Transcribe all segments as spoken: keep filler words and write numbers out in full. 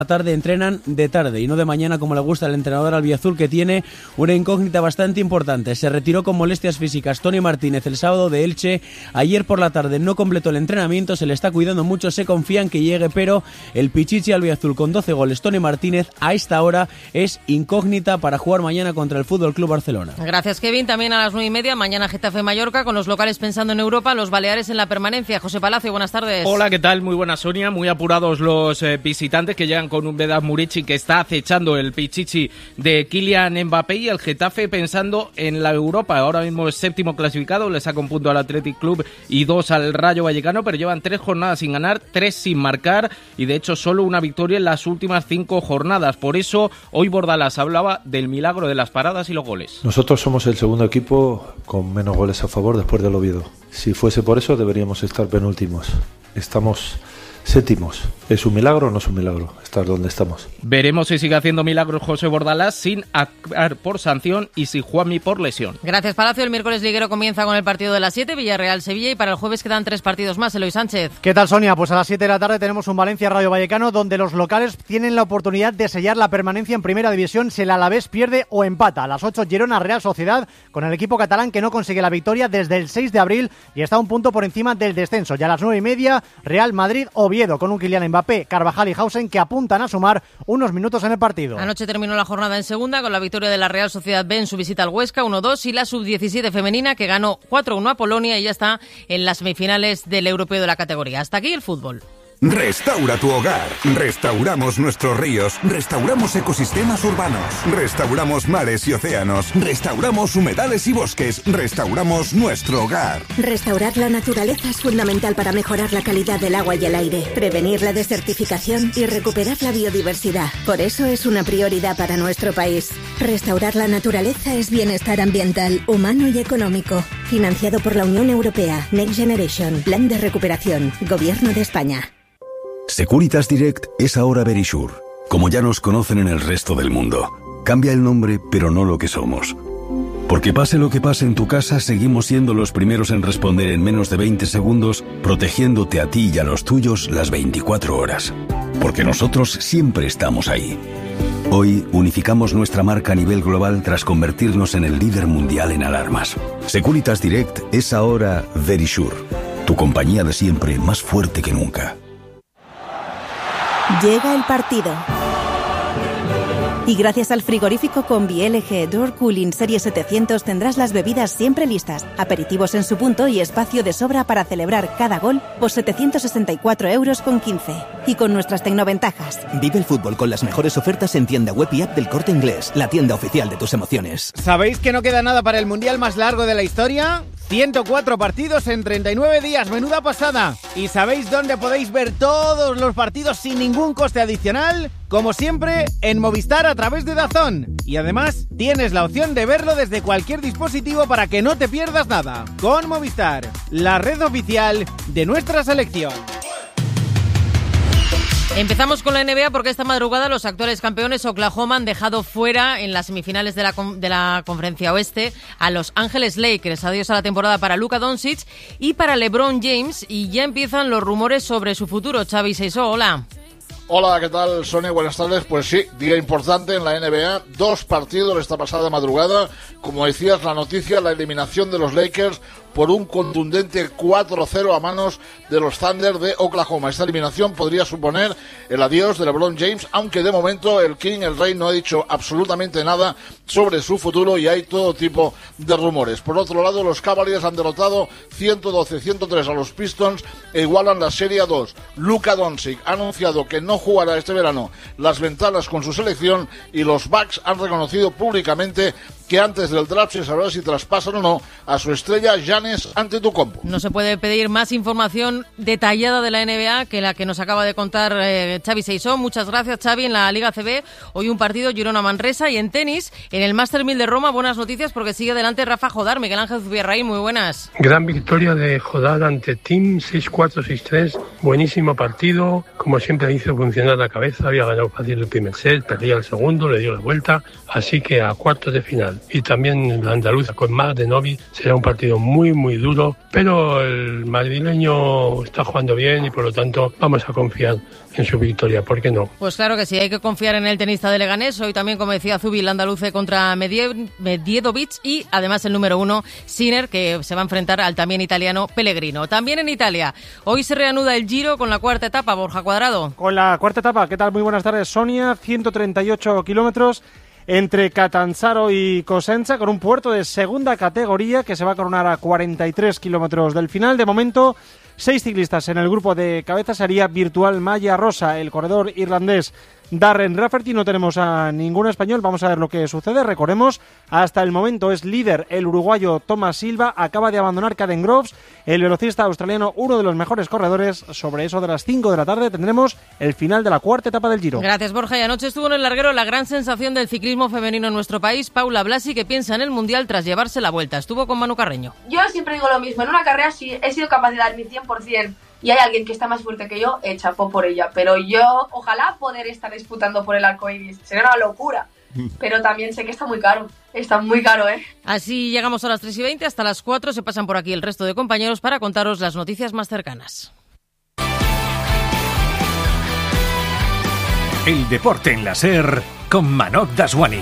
tarde entrenan de tarde y no de mañana como le gusta al entrenador albiazul, que tiene una incógnita bastante importante. Se retiró con molestias físicas Tony Martínez el sábado de Elche. Ayer por la tarde no completó el entrenamiento, se le está cuidando mucho, se confía en que llegue, pero el pichichi albiazul con doce goles, Tony Martínez, a esta hora es incógnita para jugar mañana contra el F C Barcelona. Gracias, Kevin. También a las nueve y media, mañana Getafe Mallorca, con los locales pensando en Europa, los Baleares en la permanencia. José Palacio, buenas tardes. Hola, ¿qué tal? Muy buena, Sonia. Muy apurados los eh, visitantes que llegan con un Vedat Murici que está acechando el pichichi de Kylian Mbappé, y el Getafe pensando en la Europa. Ahora mismo es séptimo clasificado, le saca un punto al Athletic Club y dos al Rayo Vallecano, pero llevan tres jornadas sin ganar, tres sin marcar y de hecho solo una victoria en las últimas cinco jornadas. Por eso hoy Bordalás hablaba del milagro de las paradas y los goles. Nosotros somos el segundo equipo con menos goles a favor después del Oviedo. Si fuese por eso deberíamos estar penúltimos. Estamos séptimos. ¿Es un milagro o no es un milagro estar donde estamos? Veremos si sigue haciendo milagros José Bordalás sin actuar por sanción y si Juanmi por lesión. Gracias, Palacio. El miércoles liguero comienza con el partido de las siete, Villarreal-Sevilla, y para el jueves quedan tres partidos más. Eloy Sánchez. ¿Qué tal, Sonia? Pues a las siete de la tarde tenemos un Valencia-Rayo Vallecano, donde los locales tienen la oportunidad de sellar la permanencia en Primera División si el Alavés pierde o empata. A las ocho, Girona-Real Sociedad, con el equipo catalán que no consigue la victoria desde el seis de abril y está un punto por encima del descenso. Y a las nueve y media, Real Madrid-Oviedo, con un Kylian Mbappé, Carvajal y Hausen que apuntan a sumar unos minutos en el partido. Anoche terminó la jornada en segunda con la victoria de la Real Sociedad B en su visita al Huesca uno dos, y la sub diecisiete femenina que ganó cuatro uno a Polonia y ya está en las semifinales del europeo de la categoría. Hasta aquí el fútbol. Restaura tu hogar. Restauramos nuestros ríos. Restauramos ecosistemas urbanos. Restauramos mares y océanos. Restauramos humedales y bosques. Restauramos nuestro hogar. Restaurar la naturaleza es fundamental para mejorar la calidad del agua y el aire, prevenir la desertificación y recuperar la biodiversidad. Por eso es una prioridad para nuestro país. Restaurar la naturaleza es bienestar ambiental, humano y económico. Financiado por la Unión Europea. Next Generation. Plan de recuperación. Gobierno de España. Securitas Direct es ahora Verisure, como ya nos conocen en el resto del mundo. Cambia el nombre, pero no lo que somos. Porque pase lo que pase en tu casa, seguimos siendo los primeros en responder en menos de veinte segundos, protegiéndote a ti y a los tuyos las veinticuatro horas. Porque nosotros siempre estamos ahí. Hoy unificamos nuestra marca a nivel global tras convertirnos en el líder mundial en alarmas. Securitas Direct es ahora Verisure, tu compañía de siempre más fuerte que nunca. Llega el partido. Y gracias al frigorífico Combi L G Door Cooling Serie setecientos tendrás las bebidas siempre listas, aperitivos en su punto y espacio de sobra para celebrar cada gol por setecientos sesenta y cuatro euros con quince. Y con nuestras tecnoventajas. Vive el fútbol con las mejores ofertas en tienda web y app del Corte Inglés, la tienda oficial de tus emociones. ¿Sabéis que no queda nada para el mundial más largo de la historia? ciento cuatro partidos en treinta y nueve días, menuda pasada. ¿Y sabéis dónde podéis ver todos los partidos sin ningún coste adicional? Como siempre, en Movistar a través de DAZN. Y además, tienes la opción de verlo desde cualquier dispositivo para que no te pierdas nada. Con Movistar, la red oficial de nuestra selección. Empezamos con la N B A porque esta madrugada los actuales campeones Oklahoma han dejado fuera en las semifinales de la, de la Conferencia Oeste a Los Ángeles Lakers. Adiós a la temporada para Luka Doncic y para LeBron James, y ya empiezan los rumores sobre su futuro. Xavi Seisó, hola. Hola, ¿qué tal, Sonia? Buenas tardes. Pues sí, día importante en la N B A. Dos partidos esta pasada madrugada. Como decías, la noticia, la eliminación de los Lakers por un contundente cuatro cero a manos de los Thunder de Oklahoma. Esta eliminación podría suponer el adiós de LeBron James, aunque de momento el King, el Rey, no ha dicho absolutamente nada sobre su futuro y hay todo tipo de rumores. Por otro lado, los Cavaliers han derrotado ciento doce a ciento tres a los Pistons e igualan la serie a dos. Luka Doncic ha anunciado que no jugará este verano las ventanas con su selección y los Bucks han reconocido públicamente que antes del draft se sabrá si traspasan o no a su estrella Giannis Antetokounmpo. No se puede pedir más información detallada de la N B A que la que nos acaba de contar eh, Xavi Seisó. Muchas gracias, Xavi. En la Liga A C B, hoy un partido Girona-Manresa, y en tenis, en el Master mil de Roma, buenas noticias porque sigue adelante Rafa Jodar. Miguel Ángel Zubierraín, muy buenas. Gran victoria de Jodar ante Tim, seis cuatro, seis tres. Buenísimo partido. Como siempre hizo funcionar la cabeza, había ganado fácil el primer set, perdía el segundo, le dio la vuelta, así que a cuartos de final. y también la andaluza con más de Novi. Será un partido muy, muy duro, pero el madrileño está jugando bien y por lo tanto vamos a confiar en su victoria, ¿por qué no? Pues claro que sí, hay que confiar en el tenista de Leganés. Hoy también, como decía Zubi, el andaluce contra Medie- Medjedovic y además el número uno, Sinner, que se va a enfrentar al también italiano Pellegrino. También en Italia, hoy se reanuda el Giro con la cuarta etapa, Borja Cuadrado. Con la cuarta etapa, ¿qué tal? Muy buenas tardes, Sonia. ciento treinta y ocho kilómetros entre Catanzaro y Cosenza, con un puerto de segunda categoría que se va a coronar a cuarenta y tres kilómetros del final. De momento, seis ciclistas en el grupo de cabeza sería Virtual Malla Rosa, el corredor irlandés Darren Rafferty. No tenemos a ningún español, vamos a ver lo que sucede. Recordemos, hasta el momento es líder el uruguayo Thomas Silva, acaba de abandonar Caden Groves, el velocista australiano, uno de los mejores corredores. Sobre eso de las cinco de la tarde tendremos el final de la cuarta etapa del Giro. Gracias, Borja. Y anoche estuvo en el larguero la gran sensación del ciclismo femenino en nuestro país, Paula Blasi, que piensa en el Mundial tras llevarse la vuelta. Estuvo con Manu Carreño. Yo siempre digo lo mismo, en una carrera sí he sido capaz de dar mi cien por ciento y hay alguien que está más fuerte que yo, eh, chapó por ella. Pero yo, ojalá poder estar disputando por el arco iris. Sería una locura. Pero también sé que está muy caro. Está muy caro, ¿eh? Así llegamos a las tres y veinte. Hasta las cuatro se pasan por aquí el resto de compañeros para contaros las noticias más cercanas. El deporte en la SER con Manoj Daswani.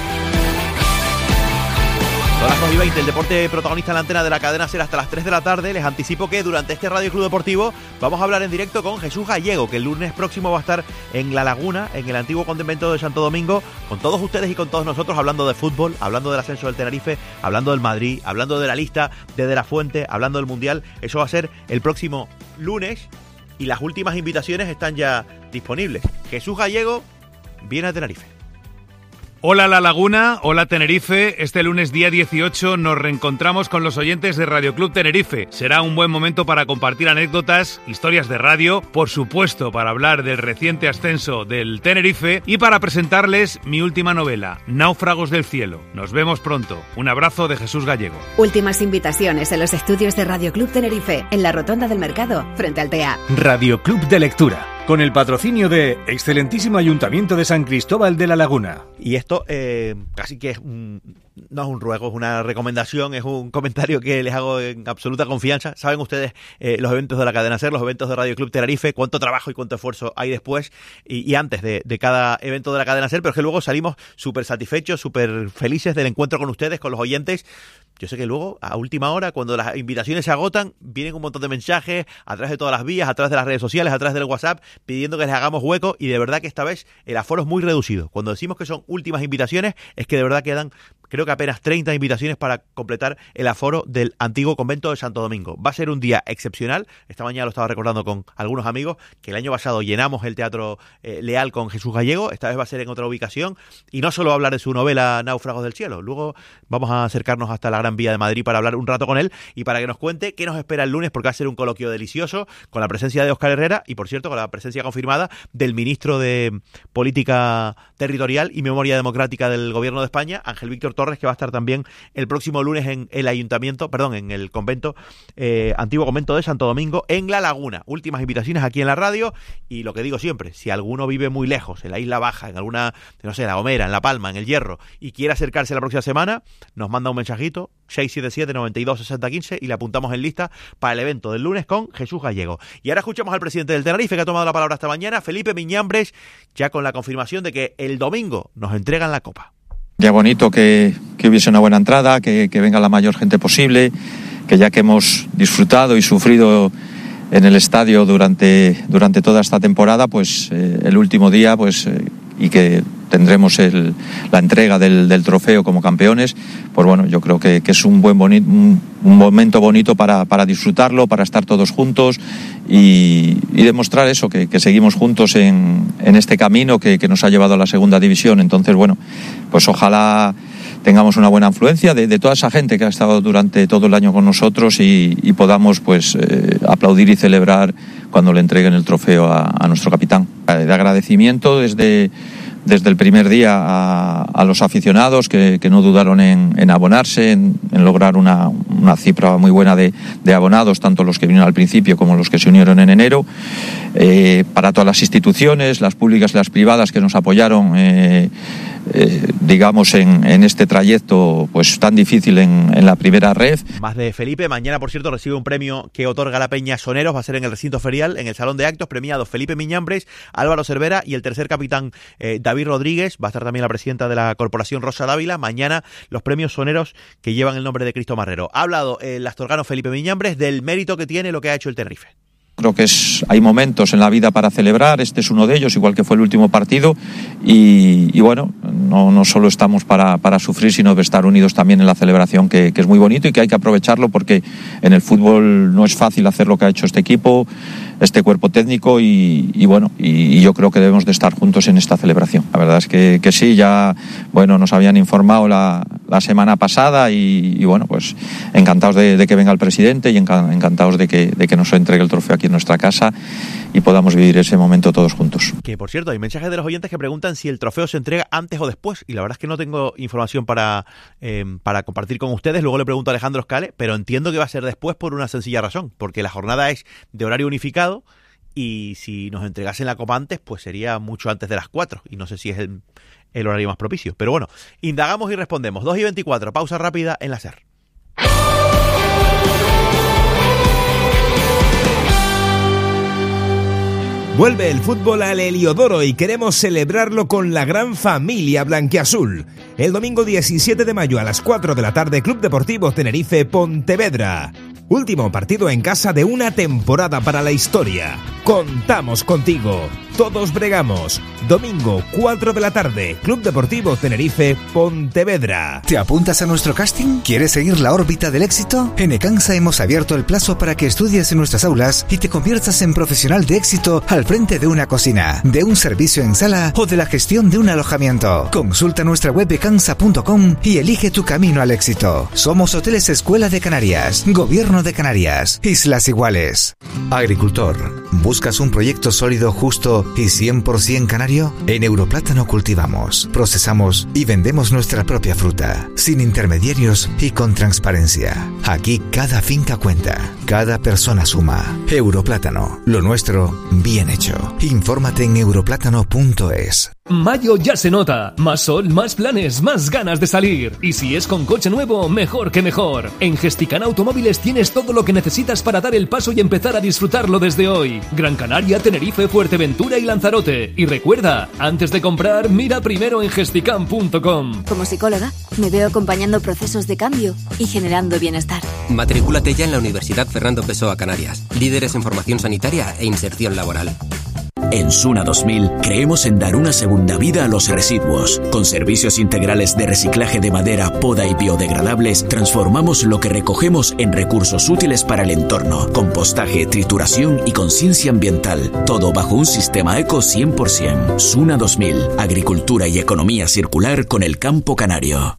Son las dos y veinte, el deporte protagonista en la antena de la cadena SER hasta las tres de la tarde. Les anticipo que durante este Radio Club Deportivo vamos a hablar en directo con Jesús Gallego, que el lunes próximo va a estar en La Laguna, en el antiguo convento de Santo Domingo, con todos ustedes y con todos nosotros, hablando de fútbol, hablando del ascenso del Tenerife, hablando del Madrid, hablando de la lista de De La Fuente, hablando del Mundial. Eso va a ser el próximo lunes y las últimas invitaciones están ya disponibles. Jesús Gallego viene a Tenerife. Hola La Laguna, hola Tenerife. Este lunes día dieciocho nos reencontramos con los oyentes de Radio Club Tenerife. Será un buen momento para compartir anécdotas, historias de radio, por supuesto para hablar del reciente ascenso del Tenerife y para presentarles mi última novela, Náufragos del Cielo. Nos vemos pronto. Un abrazo de Jesús Gallego. Últimas invitaciones en los estudios de Radio Club Tenerife, en la Rotonda del Mercado, frente al T E A. Radio Club de Lectura, con el patrocinio de Excelentísimo Ayuntamiento de San Cristóbal de la Laguna. Y esto eh, casi que es un, no es un ruego, es una recomendación, es un comentario que les hago en absoluta confianza. Saben ustedes eh, los eventos de la cadena SER, los eventos de Radio Club Tenerife, cuánto trabajo y cuánto esfuerzo hay después y, y antes de, de cada evento de la cadena SER, pero es que luego salimos súper satisfechos, súper felices del encuentro con ustedes, con los oyentes. Yo sé que luego, a última hora, cuando las invitaciones se agotan, vienen un montón de mensajes a través de todas las vías, a través de las redes sociales, a través del WhatsApp, pidiendo que les hagamos hueco, y de verdad que esta vez el aforo es muy reducido. Cuando decimos que son últimas invitaciones, es que de verdad quedan, creo que apenas treinta invitaciones para completar el aforo del antiguo convento de Santo Domingo. Va a ser un día excepcional. Esta mañana lo estaba recordando con algunos amigos, que el año pasado llenamos el Teatro eh, Leal con Jesús Gallego. Esta vez va a ser en otra ubicación, y no solo hablar de su novela Náufragos del Cielo. Luego vamos a acercarnos hasta la Gran Vía de Madrid para hablar un rato con él y para que nos cuente qué nos espera el lunes, porque va a ser un coloquio delicioso con la presencia de Óscar Herrera y, por cierto, con la presencia confirmada del ministro de Política Territorial y Memoria Democrática del Gobierno de España, Ángel Víctor Torres, que va a estar también el próximo lunes en el ayuntamiento, perdón, en el convento, eh, antiguo convento de Santo Domingo, en La Laguna. Últimas invitaciones aquí en la radio, y lo que digo siempre, si alguno vive muy lejos, en la Isla Baja, en alguna, no sé, en La Gomera, en La Palma, en El Hierro, y quiere acercarse la próxima semana, nos manda un mensajito, seis siete siete, noventa y dos, sesenta, quince, y le apuntamos en lista para el evento del lunes con Jesús Gallego. Y ahora escuchamos al presidente del Tenerife, que ha tomado la palabra esta mañana, Felipe Miñambres, ya con la confirmación de que el domingo nos entregan la Copa. Ya bonito que, que hubiese una buena entrada, que, que venga la mayor gente posible, que ya que hemos disfrutado y sufrido en el estadio durante, durante toda esta temporada, pues eh, el último día, pues eh, y que tendremos el, la entrega del, del trofeo como campeones, pues bueno, yo creo que, que es un buen boni- un, un momento bonito para, para disfrutarlo, para estar todos juntos y, y demostrar eso, que, que seguimos juntos en, en este camino que, que nos ha llevado a la segunda división. Entonces, bueno, pues ojalá tengamos una buena influencia de, de toda esa gente que ha estado durante todo el año con nosotros y, y podamos pues eh, aplaudir y celebrar cuando le entreguen el trofeo a, a nuestro capitán. De agradecimiento desde desde el primer día a, a los aficionados que, que no dudaron en, en abonarse, en, en lograr una, una cifra muy buena de, de abonados, tanto los que vinieron al principio como los que se unieron en enero. Eh, para todas las instituciones, las públicas y las privadas que nos apoyaron, eh, eh, digamos, en, en este trayecto pues tan difícil en, en la primera red. Más de Felipe. Mañana, por cierto, recibe un premio que otorga la Peña Soneros. Va a ser en el recinto ferial, en el Salón de Actos. Premiados Felipe Miñambres, Álvaro Cervera y el tercer capitán eh, David Rodríguez. Va a estar también la presidenta de la corporación, Rosa Dávila. Mañana los premios Soneros que llevan el nombre de Cristo Marrero. Ha hablado el astorgano Felipe Miñambres del mérito que tiene lo que ha hecho el Tenerife. Creo que es, hay momentos en la vida para celebrar, este es uno de ellos, igual que fue el último partido, y, y bueno, no, no solo estamos para, para sufrir, sino para estar unidos también en la celebración, que, que es muy bonito y que hay que aprovecharlo, porque en el fútbol no es fácil hacer lo que ha hecho este equipo, este cuerpo técnico, y, y bueno, y, y yo creo que debemos de estar juntos en esta celebración. La verdad es que, que sí, ya, bueno, nos habían informado la, la semana pasada y, y bueno, pues encantados de, de que venga el presidente y encantados de que, de que nos entregue el trofeo aquí en nuestra casa y podamos vivir ese momento todos juntos. Que por cierto, hay mensajes de los oyentes que preguntan si el trofeo se entrega antes o después, y la verdad es que no tengo información para, eh, para compartir con ustedes. Luego le pregunto a Alejandro Scale, pero entiendo que va a ser después por una sencilla razón, porque la jornada es de horario unificado y si nos entregasen la copa antes, pues sería mucho antes de las cuatro, y no sé si es el, el horario más propicio. Pero bueno, indagamos y respondemos. dos y veinticuatro, pausa rápida en la SER. Vuelve el fútbol al Heliodoro y queremos celebrarlo con la gran familia blanquiazul. El domingo diecisiete de mayo a las cuatro de la tarde, Club Deportivo Tenerife Pontevedra. Último partido en casa de una temporada para la historia. Contamos contigo. Todos bregamos. Domingo, cuatro de la tarde, Club Deportivo Tenerife Pontevedra. ¿Te apuntas a nuestro casting? ¿Quieres seguir la órbita del éxito? En Ecansa hemos abierto el plazo para que estudies en nuestras aulas y te conviertas en profesional de éxito al frente de una cocina, de un servicio en sala o de la gestión de un alojamiento. Consulta nuestra web ecansa punto com y elige tu camino al éxito. Somos Hoteles Escuela de Canarias, Gobierno de Canarias, Islas Iguales. Agricultor, ¿buscas un proyecto sólido, justo y cien por ciento canario? En Europlátano cultivamos, procesamos y vendemos nuestra propia fruta, sin intermediarios y con transparencia. Aquí cada finca cuenta, cada persona suma. Europlátano, lo nuestro bien hecho. Infórmate en europlátano punto es. Mayo ya se nota. Más sol, más planes, más ganas de salir. Y si es con coche nuevo, mejor que mejor. En Gesticán Automóviles tienes todo lo que necesitas para dar el paso y empezar a disfrutarlo desde hoy. Gran Canaria, Tenerife, Fuerteventura y Lanzarote. Y recuerda, antes de comprar, mira primero en gesticán punto com. Como psicóloga, me veo acompañando procesos de cambio y generando bienestar. Matricúlate ya en la Universidad Fernando Pessoa Canarias. Líderes en formación sanitaria e inserción laboral. En Suna dos mil creemos en dar una segunda vida a los residuos. Con servicios integrales de reciclaje de madera, poda y biodegradables, transformamos lo que recogemos en recursos útiles para el entorno. Compostaje, trituración y conciencia ambiental. Todo bajo un sistema eco cien por ciento. Suna dos mil. Agricultura y economía circular con el campo canario.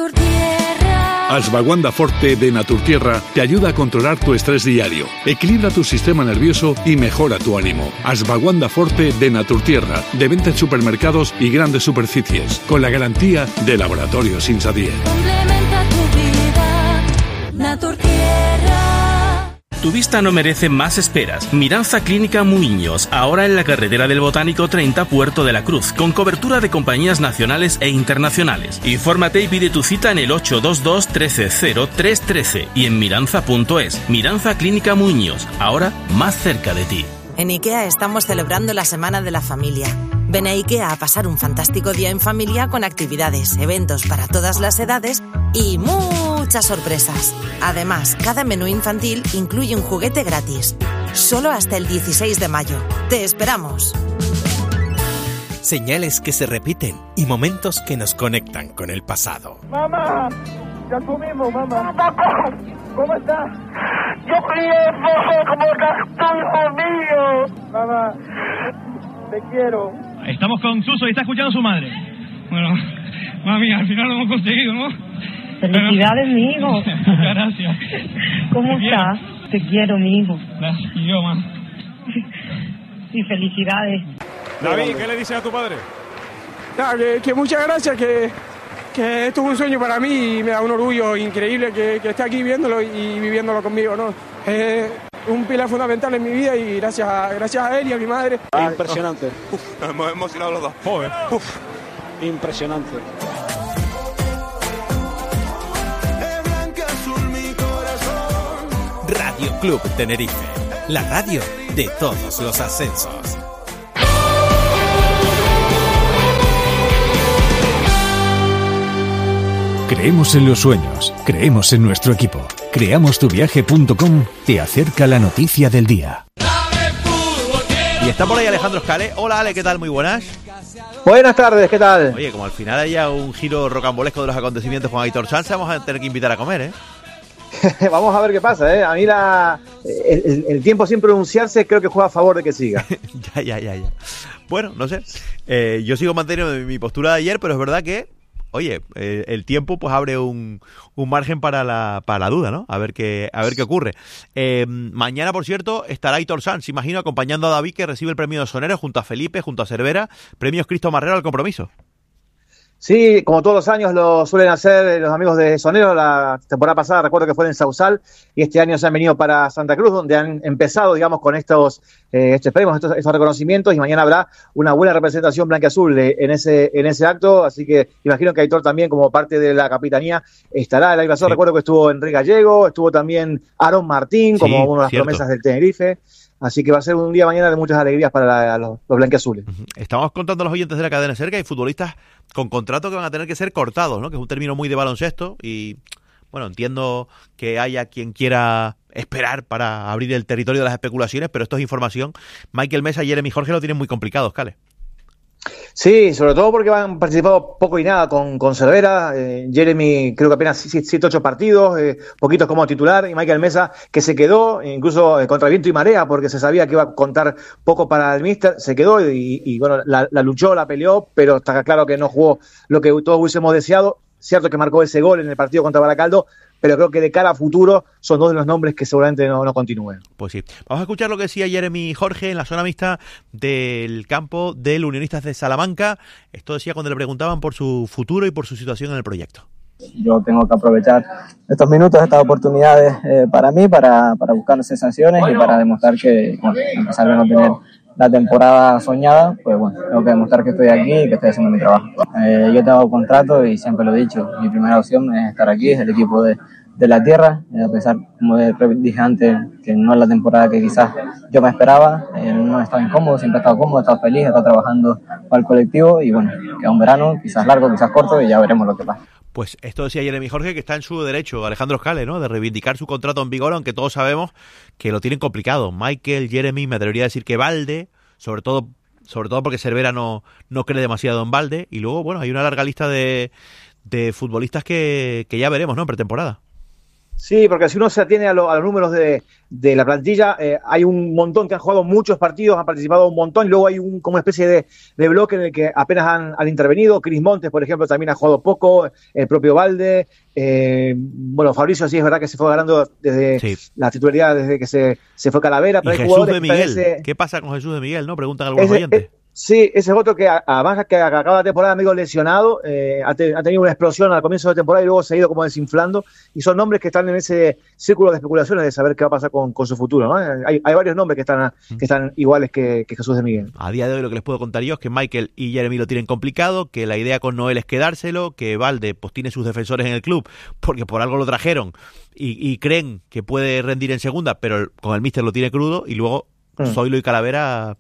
Ashwagandha Forte de Naturtierra te ayuda a controlar tu estrés diario, equilibra tu sistema nervioso y mejora tu ánimo. Ashwagandha Forte de Naturtierra, de venta en supermercados y grandes superficies, con la garantía de Laboratorios Insadier. Complementa tu vida, Naturtierra. Tu vista no merece más esperas. Miranza Clínica Muiños, ahora en la carretera del Botánico treinta, Puerto de la Cruz, con cobertura de compañías nacionales e internacionales. Infórmate y pide tu cita en el ocho dos dos, uno tres cero, tres uno tres y en miranza punto es. Miranza Clínica Muiños, ahora más cerca de ti. En IKEA estamos celebrando la Semana de la Familia. Ven a IKEA a pasar un fantástico día en familia con actividades, eventos para todas las edades y muchas sorpresas. Además, cada menú infantil incluye un juguete gratis. Solo hasta el dieciséis de mayo. ¡Te esperamos! Señales que se repiten y momentos que nos conectan con el pasado. ¡Mamá! ¡Ya comimos, mamá! ¿Cómo estás? ¡Yo bien, como tu hijo mío! Mamá, te quiero. Estamos con Suso y está escuchando a su madre. Bueno, mami, al final lo hemos conseguido, ¿no? Felicidades, Pero... mi hijo. Muchas gracias. ¿Cómo te estás? Quiero. Te quiero, mi hijo. Gracias. Y yo, mamá. Y felicidades. David, ¿qué le dices a tu padre? Nada, que, que muchas gracias, que, que esto es un sueño para mí y me da un orgullo increíble que, que esté aquí viéndolo y viviéndolo conmigo, ¿no? Eh, un pilar fundamental en mi vida y gracias a, gracias a él y a mi madre. Ah, impresionante. Uf, nos hemos emocionado los dos. Joder. Uf. impresionante. Radio Club Tenerife, la radio de todos los ascensos. Creemos en los sueños, creemos en nuestro equipo. creamos tu viaje punto com te acerca la noticia del día. Y está por ahí Alejandro Scale. Hola Ale, ¿qué tal? Muy buenas. Buenas tardes, ¿qué tal? Oye, como al final haya un giro rocambolesco de los acontecimientos con Aitor Sanz, vamos a tener que invitar a comer, ¿eh? Vamos a ver qué pasa, ¿eh? A mí la, el, el tiempo sin pronunciarse creo que juega a favor de que siga. ya, ya, ya, ya. Bueno, no sé. Eh, yo sigo manteniendo mi postura de ayer, pero es verdad que, oye, eh, el tiempo pues abre un, un margen para la, para la duda, ¿no? A ver qué, a ver qué ocurre. Eh, mañana, por cierto, estará Aitor Sanz, imagino, acompañando a David, que recibe el premio de Sonero junto a Felipe, junto a Cervera, premios Cristo Marrero al compromiso. Sí, como todos los años lo suelen hacer los amigos de Sonero. La temporada pasada recuerdo que fue en Sausal y este año se han venido para Santa Cruz, donde han empezado, digamos, con estos, eh, estos premios, estos, estos reconocimientos, y mañana habrá una buena representación blanquiazul en ese, en ese acto, así que imagino que Aitor también, como parte de la capitanía, estará. El año pasado sí. Recuerdo que estuvo Enrique Gallego, estuvo también Aaron Martín, como sí, una de las cierto. promesas del Tenerife. Así que va a ser un día mañana de muchas alegrías para la, los, los blanquiazules. Estamos contando a los oyentes de la cadena SER que hay futbolistas con contrato que van a tener que ser cortados, ¿no? Que es un término muy de baloncesto y, bueno, entiendo que haya quien quiera esperar para abrir el territorio de las especulaciones, pero esto es información. Michael Mesa y Jeremy Jorge lo tienen muy complicado, Cale. Sí, sobre todo porque han participado poco y nada con, con Cervera. eh, Jeremy creo que apenas siete ocho partidos, eh, poquitos como titular, y Michael Mesa que se quedó, incluso eh, contra viento y marea, porque se sabía que iba a contar poco para el míster, se quedó y, y bueno, la, la luchó, la peleó, pero está claro que no jugó lo que todos hubiésemos deseado. Cierto que marcó ese gol en el partido contra Baracaldo, pero creo que de cara a futuro son dos de los nombres que seguramente no, no continúen. Pues sí. Vamos a escuchar lo que decía Jeremy Jorge en la zona mixta del campo del Unionistas de Salamanca. Esto decía cuando le preguntaban por su futuro y por su situación en el proyecto. Yo tengo que aprovechar estos minutos, estas oportunidades eh, para mí, para, para buscar sensaciones y para demostrar que, bueno, a pesar de no tener la temporada soñada, pues bueno, tengo que demostrar que estoy aquí y que estoy haciendo mi trabajo. Eh, yo tengo contrato y siempre lo he dicho, mi primera opción es estar aquí, es el equipo de, de la tierra, eh, a pesar, como dije antes, que no es la temporada que quizás yo me esperaba, eh, no he estado incómodo, siempre he estado cómodo, he estado feliz, he estado trabajando para el colectivo y bueno, queda un verano, quizás largo, quizás corto y ya veremos lo que pasa. Pues esto decía Jeremy Jorge, que está en su derecho, Alejandro Scale, ¿no? De reivindicar su contrato en vigor, aunque todos sabemos que lo tienen complicado. Michael, Jeremy, me atrevería a decir que Valde, sobre todo sobre todo porque Cervera no, no cree demasiado en Valde, y luego, bueno, hay una larga lista de, de futbolistas que, que ya veremos, ¿no? En pretemporada. Sí, porque si uno se atiene a, lo, a los números de, de la plantilla, eh, hay un montón que han jugado muchos partidos, han participado un montón, y luego hay un, como una especie de, de bloque en el que apenas han, han intervenido. Chris Montes, por ejemplo, también ha jugado poco, el propio Valde, eh, bueno, Fabricio sí es verdad que se fue ganando desde sí. la titularidad, desde que se, se fue Calavera. Pero y hay Jesús de Miguel, ese... ¿qué pasa con Jesús de Miguel, no? Preguntan algunos ese, oyentes. Es, Sí, ese es otro que además que acaba la temporada medio lesionado, eh, ha, te, ha tenido una explosión al comienzo de temporada y luego se ha ido como desinflando, y son nombres que están en ese círculo de especulaciones de saber qué va a pasar con, con su futuro, ¿no? Hay, hay varios nombres que están, que están iguales que, que Jesús de Miguel. A día de hoy lo que les puedo contar yo es que Michael y Jeremy lo tienen complicado, que la idea con Noel es quedárselo, que Valde pues tiene sus defensores en el club porque por algo lo trajeron y, y creen que puede rendir en segunda, pero con el míster lo tiene crudo, y luego mm. Zoilo y Calavera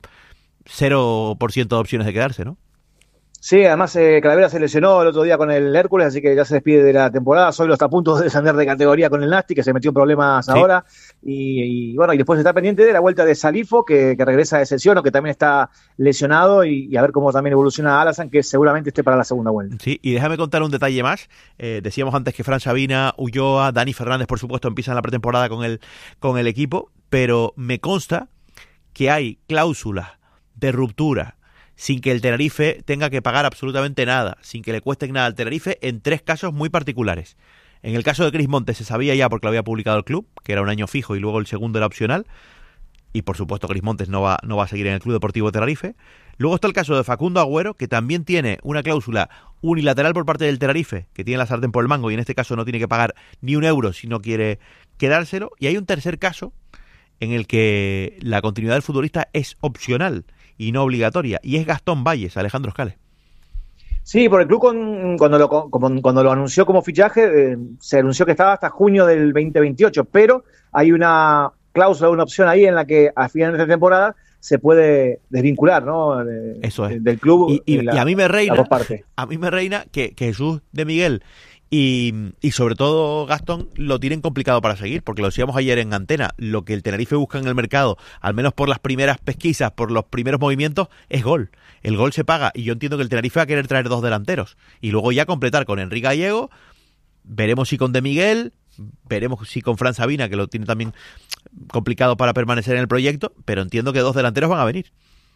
cero por ciento de opciones de quedarse, ¿no? Sí, además eh, Calavera se lesionó el otro día con el Hércules, así que ya se despide de la temporada. Zoilo está a punto de descender de categoría con el Nasti, que se metió en problemas sí. ahora. Y, y bueno, y después está pendiente de la vuelta de Salifo, que, que regresa de sesión, o que también está lesionado, y, y a ver cómo también evoluciona Alasan, que seguramente esté para la segunda vuelta. Sí, y déjame contar un detalle más. Eh, decíamos antes que Fran Sabina, Ulloa, Dani Fernández, por supuesto, empiezan la pretemporada con el, con el equipo, pero me consta que hay cláusulas de ruptura sin que el Tenerife tenga que pagar absolutamente nada, sin que le cueste nada al Tenerife, en tres casos muy particulares. En el caso de Chris Montes se sabía ya porque lo había publicado el club, que era un año fijo y luego el segundo era opcional, y por supuesto Chris Montes no va, no va a seguir en el Club Deportivo Tenerife. Luego está el caso de Facundo Agüero, que también tiene una cláusula unilateral por parte del Tenerife, que tiene la sartén por el mango, y en este caso no tiene que pagar ni un euro si no quiere quedárselo. Y hay un tercer caso en el que la continuidad del futbolista es opcional y no obligatoria, y es Gastón Valles, Alejandro Scale. Sí, porque el club con, cuando, lo, con, cuando lo anunció como fichaje, eh, se anunció que estaba hasta junio del veinte veintiocho, pero hay una cláusula, una opción ahí en la que a final de esta temporada se puede desvincular, ¿no? De, Eso es. Del club. Y, y, la, y a mí me reina, las dos partes. a mí me reina que, que Jesús de Miguel y, y sobre todo Gastón lo tienen complicado para seguir, porque lo decíamos ayer en antena, lo que el Tenerife busca en el mercado, al menos por las primeras pesquisas, por los primeros movimientos, es gol. El gol se paga y yo entiendo que el Tenerife va a querer traer dos delanteros y luego ya completar con Enrique Gallego, veremos si con De Miguel, veremos si con Fran Sabina, que lo tiene también complicado para permanecer en el proyecto, pero entiendo que dos delanteros van a venir.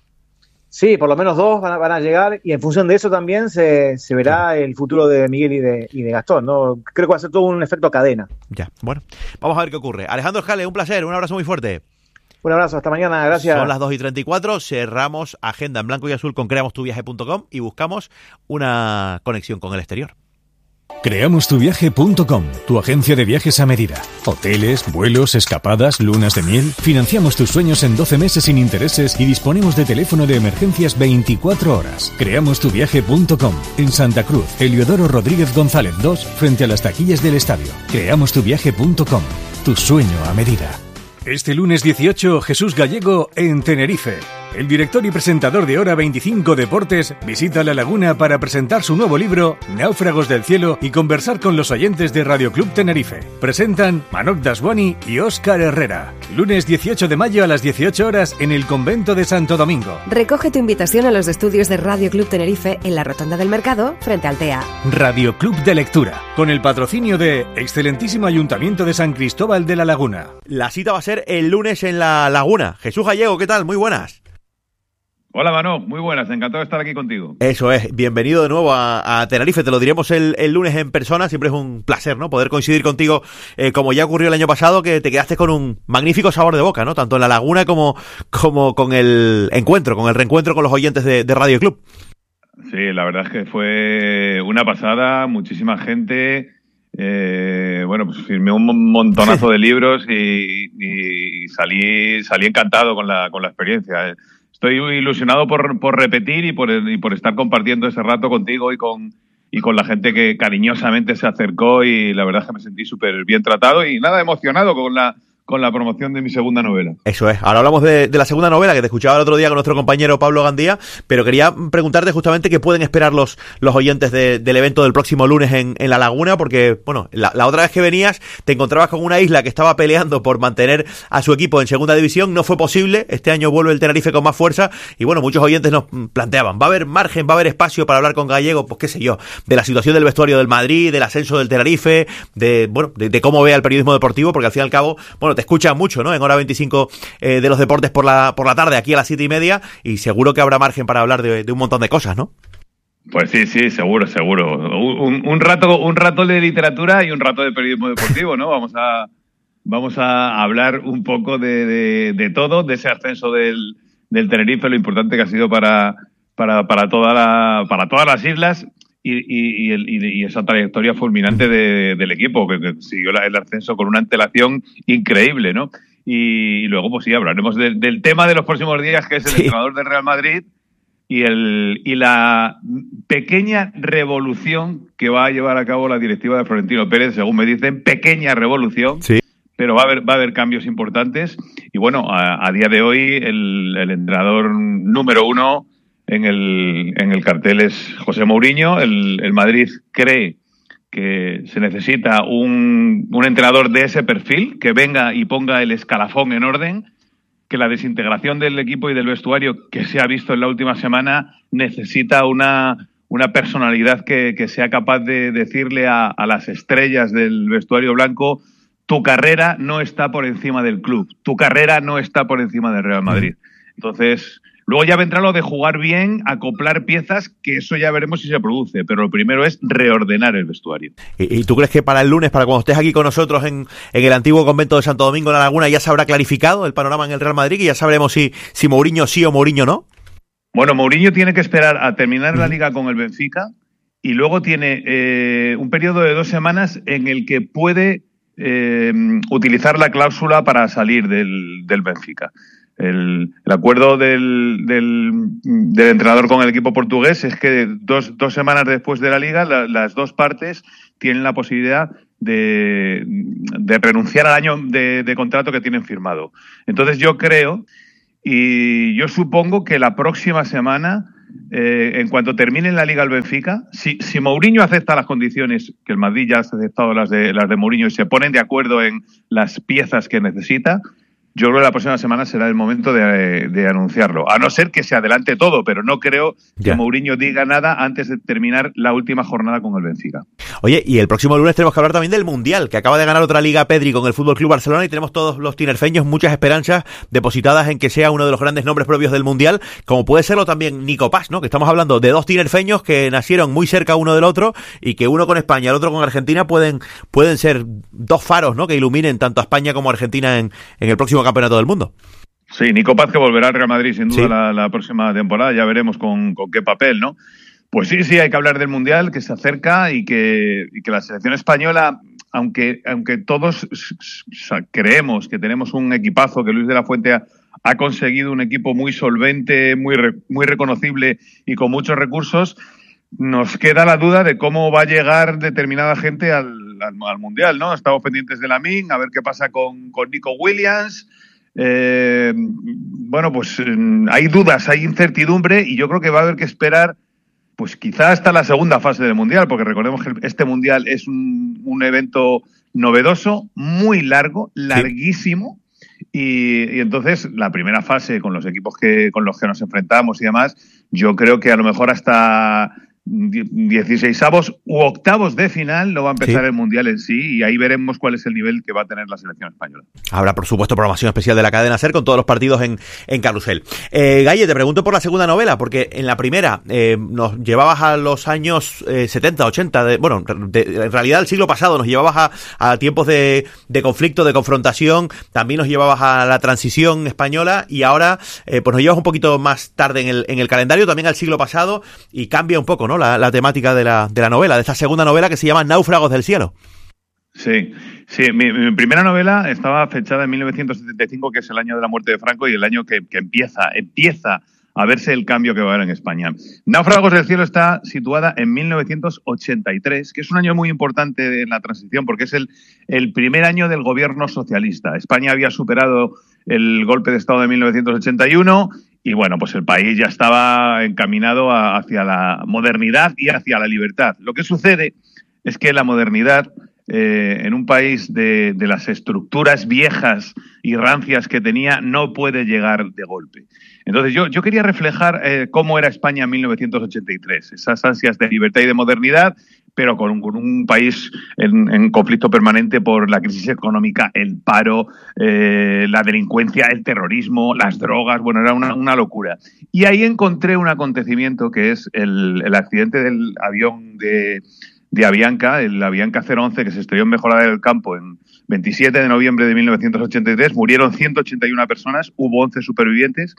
Sí, por lo menos dos van a, van a llegar y en función de eso también se, se verá el futuro de Miguel y de, y de Gastón, ¿no? Creo que va a ser todo un efecto cadena. Ya, bueno, vamos a ver qué ocurre. Alejandro Jale, un placer, un abrazo muy fuerte. Un abrazo, hasta mañana, gracias. Son las dos y treinta y cuatro, cerramos agenda en blanco y azul con creamos tu viaje punto com y buscamos una conexión con el exterior. creamos tu viaje punto com, tu agencia de viajes a medida. Hoteles, vuelos, escapadas, lunas de miel. Financiamos tus sueños en doce meses sin intereses y disponemos de teléfono de emergencias veinticuatro horas. creamos tu viaje punto com, en Santa Cruz, Heliodoro Rodríguez González dos, frente a las taquillas del estadio. creamos tu viaje punto com, tu sueño a medida. Este lunes dieciocho, Jesús Gallego en Tenerife. El director y presentador de Hora veinticinco Deportes visita La Laguna para presentar su nuevo libro, Náufragos del Cielo, y conversar con los oyentes de Radio Club Tenerife. Presentan Manok Daswani y Óscar Herrera. Lunes dieciocho de mayo a las dieciocho horas en el Convento de Santo Domingo. Recoge tu invitación a los estudios de Radio Club Tenerife en la Rotonda del Mercado, frente al T E A. Radio Club de Lectura, con el patrocinio de Excelentísimo Ayuntamiento de San Cristóbal de la Laguna. La cita va a ser el lunes en La Laguna. Jesús Gallego, ¿qué tal? Muy buenas. Hola, Mano, muy buenas, encantado de estar aquí contigo. Eso es, bienvenido de nuevo a, a Tenerife, te lo diremos el, el lunes en persona, siempre es un placer, ¿no? Poder coincidir contigo, eh, como ya ocurrió el año pasado, que te quedaste con un magnífico sabor de boca, ¿no? Tanto en La Laguna como, como con el encuentro, con el reencuentro con los oyentes de, de Radio Club. Sí, la verdad es que fue una pasada, muchísima gente, eh, bueno, pues firmé un montonazo de libros y, y salí, salí encantado con la, con la experiencia. Estoy ilusionado por, por repetir y por, y por estar compartiendo ese rato contigo y con, y con la gente que cariñosamente se acercó, y la verdad es que me sentí súper bien tratado y nada, emocionado con la, con la promoción de mi segunda novela. Eso es. Ahora hablamos de, de la segunda novela, que te escuchaba el otro día con nuestro compañero Pablo Gandía, pero quería preguntarte justamente qué pueden esperar los, los oyentes de, del evento del próximo lunes en, en La Laguna, porque, bueno, la, la otra vez que venías te encontrabas con una isla que estaba peleando por mantener a su equipo en segunda división, no fue posible, este año vuelve el Tenerife con más fuerza, y bueno, muchos oyentes nos planteaban, ¿va a haber margen, va a haber espacio para hablar con Gallego? Pues qué sé yo, de la situación del vestuario del Madrid, del ascenso del Tenerife, de, bueno, de, de cómo vea el periodismo deportivo, porque al fin y al cabo, bueno, te escuchan mucho, ¿no? En Hora veinticinco eh, de los deportes por la por la tarde, aquí a las siete y media, y seguro que habrá margen para hablar de, de un montón de cosas, ¿no? Pues sí, sí, seguro, seguro. Un, un rato, un rato de literatura y un rato de periodismo deportivo, ¿no? Vamos a vamos a hablar un poco de, de, de todo, de ese ascenso del, del Tenerife, lo importante que ha sido para para para toda la para todas las islas. Y, y, y, el, y esa trayectoria fulminante de, del equipo, que, que siguió el ascenso con una antelación increíble, ¿no? Y, y luego, pues sí, hablaremos de, del tema de los próximos días, que es el sí. entrenador del Real Madrid y, el, y la pequeña revolución que va a llevar a cabo la directiva de Florentino Pérez, según me dicen, pequeña revolución. Sí. Pero va a haber, va a haber cambios importantes. Y bueno, a, a día de hoy, el, el entrenador número uno en el, en el cartel es José Mourinho. El, el Madrid cree que se necesita un, un entrenador de ese perfil, que venga y ponga el escalafón en orden, que la desintegración del equipo y del vestuario que se ha visto en la última semana necesita una, una personalidad que, que sea capaz de decirle a, a las estrellas del vestuario blanco: tu carrera no está por encima del club, tu carrera no está por encima del Real Madrid. Entonces, luego ya vendrá lo de jugar bien, acoplar piezas, que eso ya veremos si se produce, pero lo primero es reordenar el vestuario. ¿Y, y tú crees que para el lunes, para cuando estés aquí con nosotros en, en el antiguo convento de Santo Domingo, en La Laguna, ya se habrá clarificado el panorama en el Real Madrid y ya sabremos si, si Mourinho sí o Mourinho no? Bueno, Mourinho tiene que esperar a terminar la liga con el Benfica y luego tiene eh, un periodo de dos semanas en el que puede eh, utilizar la cláusula para salir del, del Benfica. El, el acuerdo del, del, del entrenador con el equipo portugués es que dos, dos semanas después de la Liga la, las dos partes tienen la posibilidad de, de renunciar al año de, de contrato que tienen firmado. Entonces yo creo y yo supongo que la próxima semana, eh, en cuanto termine la Liga el Benfica, si, si Mourinho acepta las condiciones, que el Madrid ya ha aceptado las de, las de Mourinho y se ponen de acuerdo en las piezas que necesita, yo creo que la próxima semana será el momento de, de anunciarlo. A no ser que se adelante todo, pero no creo ya. que Mourinho diga nada antes de terminar la última jornada con el Benfica. Oye, y el próximo lunes tenemos que hablar también del Mundial, que acaba de ganar otra Liga Pedri con el F C Barcelona, y tenemos todos los tinerfeños muchas esperanzas depositadas en que sea uno de los grandes nombres propios del Mundial, como puede serlo también Nico Paz, ¿no? Que estamos hablando de dos tinerfeños que nacieron muy cerca uno del otro y que uno con España y el otro con Argentina pueden, pueden ser dos faros, ¿no? Que iluminen tanto a España como a Argentina en, en el próximo campeonato del mundo. Sí, Nico Paz, que volverá al Real Madrid sin duda sí. la, la próxima temporada, ya veremos con, con qué papel, ¿no? Pues sí, sí, hay que hablar del Mundial, que se acerca y que, y que la selección española, aunque, aunque todos creemos que tenemos un equipazo, que Luis de la Fuente ha, ha conseguido un equipo muy solvente, muy, re, muy reconocible y con muchos recursos, nos queda la duda de cómo va a llegar determinada gente al, al, al Mundial, ¿no? Estamos pendientes de Lamine, a ver qué pasa con, con Nico Williams. Eh, bueno, pues eh, hay dudas, hay incertidumbre y yo creo que va a haber que esperar pues quizá hasta la segunda fase del Mundial, porque recordemos que este Mundial es un, un evento novedoso, muy largo, larguísimo, sí. y, y entonces la primera fase con los equipos que con los que nos enfrentamos y demás, yo creo que a lo mejor hasta dieciseisavos u octavos de final no va a empezar sí. el Mundial en sí, y ahí veremos cuál es el nivel que va a tener la selección española. Habrá, por supuesto, programación especial de la cadena SER con todos los partidos en, en Carrusel. Eh, Galle, te pregunto por la segunda novela, porque en la primera eh, nos llevabas a los años eh, setenta, ochenta, de, bueno, de, en realidad el siglo pasado, nos llevabas a, a tiempos de, de conflicto, de confrontación, también nos llevabas a la transición española, y ahora eh, pues nos llevas un poquito más tarde en el, en el calendario, también al siglo pasado, y cambia un poco, ¿no? La, la temática de la, de la novela, de esta segunda novela que se llama Náufragos del Cielo. Sí, sí. Mi, mi primera novela estaba fechada en mil novecientos setenta y cinco, que es el año de la muerte de Franco y el año que, que empieza, empieza a verse el cambio que va a haber en España. Náufragos del Cielo está situada en mil novecientos ochenta y tres, que es un año muy importante en la transición porque es el, el primer año del gobierno socialista. España había superado el golpe de Estado de mil novecientos ochenta y uno y, bueno, pues el país ya estaba encaminado a, hacia la modernidad y hacia la libertad. Lo que sucede es que la modernidad, eh, en un país de, de las estructuras viejas y rancias que tenía, no puede llegar de golpe. Entonces yo, yo quería reflejar eh, cómo era España en mil novecientos ochenta y tres, esas ansias de libertad y de modernidad, pero con un, con un país en, en conflicto permanente por la crisis económica, el paro, eh, la delincuencia, el terrorismo, las drogas. Bueno, era una, una locura. Y ahí encontré un acontecimiento que es el, el accidente del avión de, de Avianca, el Avianca cero once, que se estrelló en Mejorada del Campo en veintisiete de noviembre de mil novecientos ochenta y tres. Murieron ciento ochenta y una personas, hubo once supervivientes.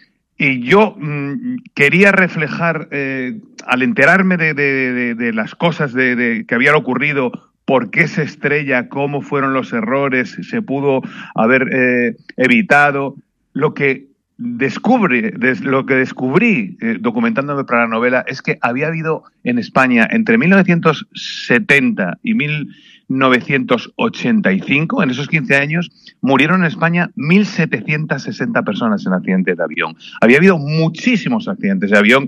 Y yo mmm, quería reflejar, eh, al enterarme de, de, de, de las cosas de, de, que habían ocurrido, por qué se estrella, cómo fueron los errores, se pudo haber eh, evitado, lo que descubre, des, lo que descubrí eh, documentándome para la novela es que había habido en España entre mil novecientos setenta y mil novecientos ochenta y cinco, en esos quince años, murieron en España mil setecientas sesenta personas en accidentes de avión. Había habido muchísimos accidentes de avión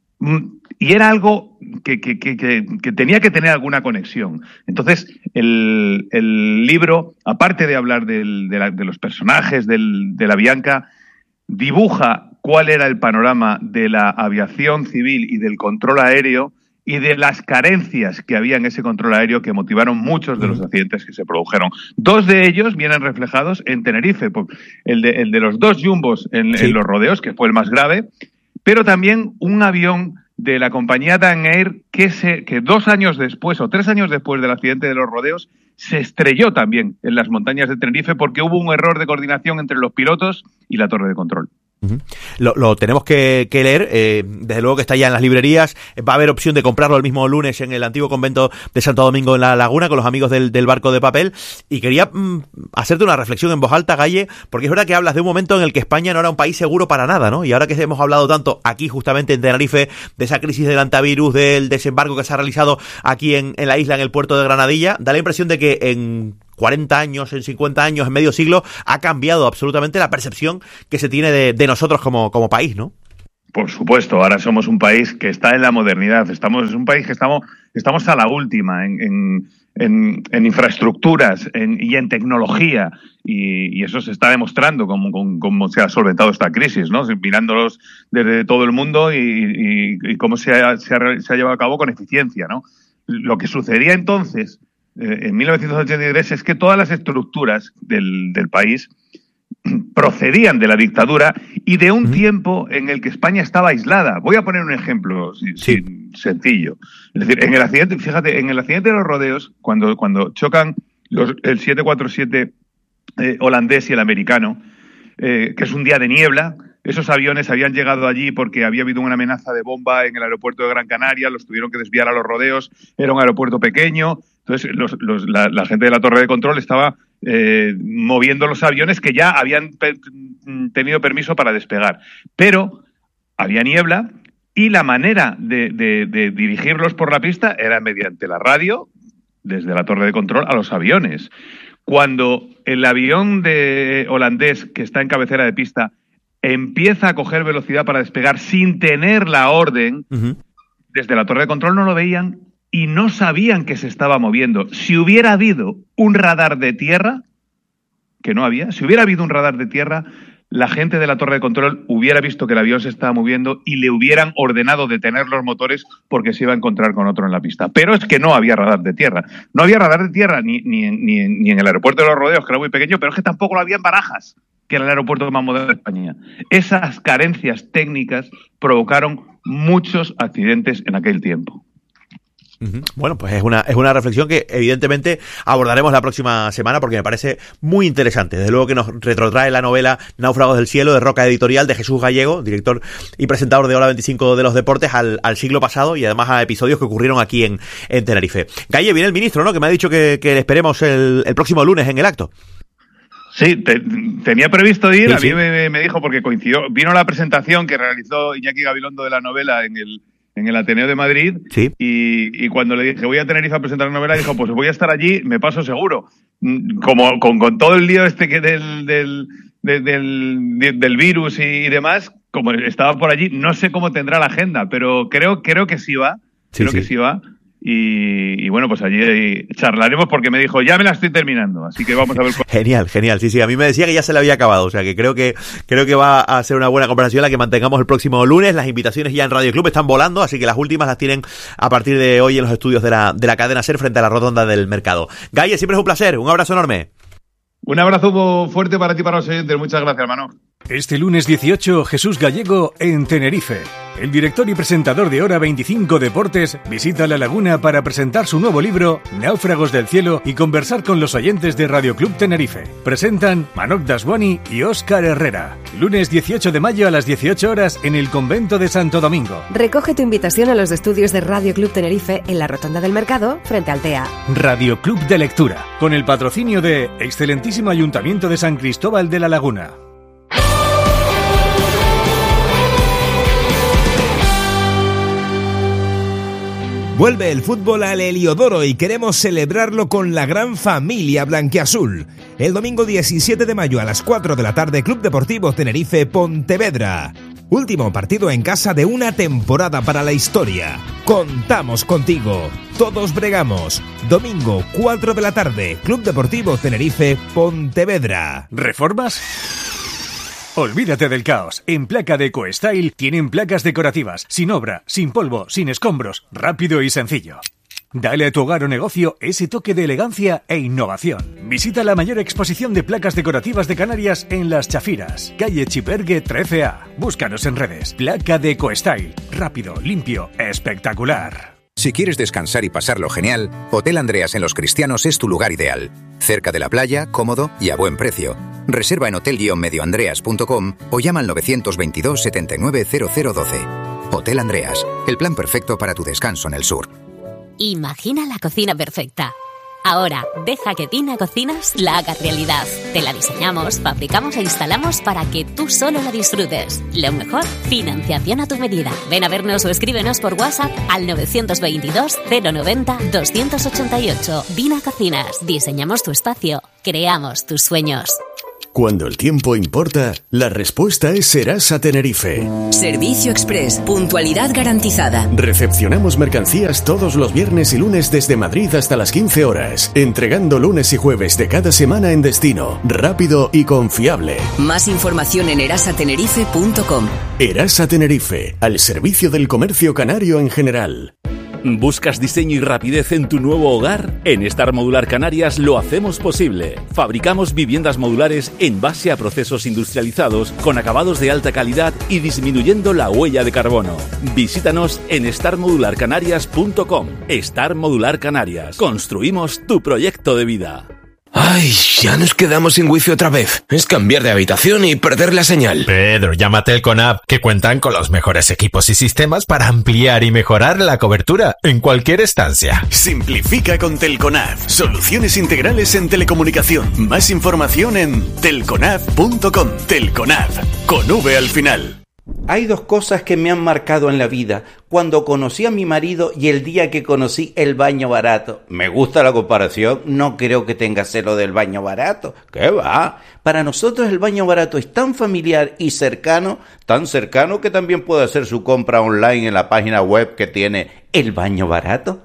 y era algo que, que, que, que, que tenía que tener alguna conexión. Entonces, el, el libro, aparte de hablar del, de, la, de los personajes del, de la Avianca, dibuja cuál era el panorama de la aviación civil y del control aéreo y de las carencias que había en ese control aéreo que motivaron muchos de los accidentes que se produjeron. Dos de ellos vienen reflejados en Tenerife, el de, el de los dos jumbos en, sí. en los rodeos, que fue el más grave, pero también un avión de la compañía Dan Air que, se, que dos años después o tres años después del accidente de los rodeos se estrelló también en las montañas de Tenerife porque hubo un error de coordinación entre los pilotos y la torre de control. Uh-huh. Lo, lo tenemos que, que leer, eh, desde luego que está ya en las librerías. Va a haber opción de comprarlo el mismo lunes en el antiguo convento de Santo Domingo en La Laguna con los amigos del, del Barco de Papel. Y quería mm, hacerte una reflexión en voz alta, Gaye, porque es verdad que hablas de un momento en el que España no era un país seguro para nada, ¿no? Y ahora que hemos hablado tanto aquí justamente en Tenerife de esa crisis del antivirus, del desembarco que se ha realizado aquí en, en la isla, en el puerto de Granadilla, da la impresión de que en cuarenta años, en cincuenta años, en medio siglo, ha cambiado absolutamente la percepción que se tiene de, de nosotros como, como país, ¿no? Por supuesto, ahora somos un país que está en la modernidad, estamos es un país que estamos estamos a la última en, en, en, en infraestructuras en, y en tecnología, y, y eso se está demostrando cómo, cómo, cómo se ha solventado esta crisis, ¿no? Mirándolos desde todo el mundo y, y, y cómo se ha, se, ha, se ha llevado a cabo con eficiencia, ¿no? Lo que sucedía entonces, eh, en mil novecientos ochenta y tres, es que todas las estructuras del, del país procedían de la dictadura y de un tiempo en el que España estaba aislada. Voy a poner un ejemplo sí. Sí, sencillo. Es decir, en el accidente, fíjate, en el accidente de los rodeos, cuando, cuando chocan los, el siete cuatro siete eh, holandés y el americano, eh, que es un día de niebla, esos aviones habían llegado allí porque había habido una amenaza de bomba en el aeropuerto de Gran Canaria, los tuvieron que desviar a los rodeos, era un aeropuerto pequeño, entonces los, los, la, la gente de la torre de control estaba eh, moviendo los aviones que ya habían pe- tenido permiso para despegar. Pero había niebla y la manera de, de, de dirigirlos por la pista era mediante la radio, desde la torre de control a los aviones. Cuando el avión de holandés que está en cabecera de pista empieza a coger velocidad para despegar sin tener la orden, uh-huh. desde la torre de control no lo veían y no sabían que se estaba moviendo. Si hubiera habido un radar de tierra, que no había, si hubiera habido un radar de tierra, la gente de la torre de control hubiera visto que el avión se estaba moviendo y le hubieran ordenado detener los motores porque se iba a encontrar con otro en la pista. Pero es que no había radar de tierra. No había radar de tierra ni, ni, ni, ni en el aeropuerto de los Rodeos, que era muy pequeño, pero es que tampoco lo había en Barajas, que era el aeropuerto más moderno de España. Esas carencias técnicas provocaron muchos accidentes en aquel tiempo. Uh-huh. Bueno, pues es una es una reflexión que evidentemente abordaremos la próxima semana porque me parece muy interesante. Desde luego que nos retrotrae la novela Náufragos del Cielo de Roca Editorial de Jesús Gallego, director y presentador de Hora veinticinco de los Deportes, al, al siglo pasado y además a episodios que ocurrieron aquí en, en Tenerife. Galle, viene el ministro, ¿no? Que me ha dicho que, que le esperemos el, el próximo lunes en el acto. Sí, te, tenía previsto ir, sí, a mí sí. me, me dijo porque coincidió, vino la presentación que realizó Iñaki Gabilondo de la novela en el en el Ateneo de Madrid, sí. y, y cuando le dije voy a Tenerife a presentar la novela, dijo pues voy a estar allí, me paso seguro. Como con, con todo el lío este que del, del, del, del, del virus y, y demás, como estaba por allí, no sé cómo tendrá la agenda, pero creo, creo que sí va, sí, creo sí. que sí va. Y, y bueno, pues allí charlaremos porque me dijo, ya me la estoy terminando, así que vamos a ver. Genial, genial, sí, sí, a mí me decía que ya se la había acabado, o sea que creo que creo que va a ser una buena conversación la que mantengamos el próximo lunes. Las invitaciones ya en Radio Club están volando, así que las últimas las tienen a partir de hoy en los estudios de la, de la cadena SER frente a la rotonda del mercado. Gaye, siempre es un placer, un abrazo enorme. Un abrazo fuerte para ti y para los oyentes, muchas gracias, hermano. Este lunes dieciocho, Jesús Gallego en Tenerife. El director y presentador de Hora veinticinco Deportes visita La Laguna para presentar su nuevo libro, Náufragos del Cielo, y conversar con los oyentes de Radio Club Tenerife. Presentan Manok Daswani y Óscar Herrera. Lunes dieciocho de mayo a las dieciocho horas en el Convento de Santo Domingo. Recoge tu invitación a los estudios de Radio Club Tenerife en la Rotonda del Mercado, frente al T E A. Radio Club de Lectura, con el patrocinio de Excelentísimo Ayuntamiento de San Cristóbal de la Laguna. Vuelve el fútbol al Heliodoro y queremos celebrarlo con la gran familia blanquiazul. El domingo diecisiete de mayo a las cuatro de la tarde, Club Deportivo Tenerife Pontevedra. Último partido en casa de una temporada para la historia. Contamos contigo. Todos bregamos. Domingo cuatro de la tarde, Club Deportivo Tenerife Pontevedra. ¿Reformas? Olvídate del caos. En Placa de EcoStyle tienen placas decorativas, sin obra, sin polvo, sin escombros, rápido y sencillo. Dale a tu hogar o negocio ese toque de elegancia e innovación. Visita la mayor exposición de placas decorativas de Canarias en Las Chafiras, calle Chipergue trece A. Búscanos en redes. Placa de EcoStyle. Rápido, limpio, espectacular. Si quieres descansar y pasarlo genial, Hotel Andreas en Los Cristianos es tu lugar ideal. Cerca de la playa, cómodo y a buen precio. Reserva en hotel guion medio andreas punto com o llama al nueve dos dos, setenta y nueve, cero cero doce. Hotel Andreas, el plan perfecto para tu descanso en el sur. Imagina la cocina perfecta. Ahora, deja que Tina Cocinas la haga realidad. Te la diseñamos, fabricamos e instalamos para que tú solo la disfrutes. Lo mejor, financiación a tu medida. Ven a vernos o escríbenos por WhatsApp al nueve dos dos, cero noventa, doscientos ochenta y ocho. Tina Cocinas, diseñamos tu espacio, creamos tus sueños. Cuando el tiempo importa, la respuesta es Serasa Tenerife. Servicio Express, puntualidad garantizada. Recepcionamos mercancías todos los viernes y lunes desde Madrid hasta las quince horas, entregando lunes y jueves de cada semana en destino, rápido y confiable. Más información en erasa tenerife punto com. Erasa Tenerife, al servicio del comercio canario en general. ¿Buscas diseño y rapidez en tu nuevo hogar? En Star Modular Canarias lo hacemos posible. Fabricamos viviendas modulares en base a procesos industrializados con acabados de alta calidad y disminuyendo la huella de carbono. Visítanos en star modular canarias punto com. Star Modular Canarias. Construimos tu proyecto de vida. Ay, ya nos quedamos sin wifi otra vez. Es cambiar de habitación y perder la señal. Pedro, llama a Telconab, que cuentan con los mejores equipos y sistemas para ampliar y mejorar la cobertura en cualquier estancia. Simplifica con Telconab. Soluciones integrales en telecomunicación. Más información en telconab punto com. Telconab, con V al final. Hay dos cosas que me han marcado en la vida: cuando conocí a mi marido y el día que conocí el baño barato. Me gusta la comparación, no creo que tenga celo del baño barato. ¿Qué va? Para nosotros el baño barato es tan familiar y cercano, tan cercano que también puede hacer su compra online en la página web que tiene El Baño Barato.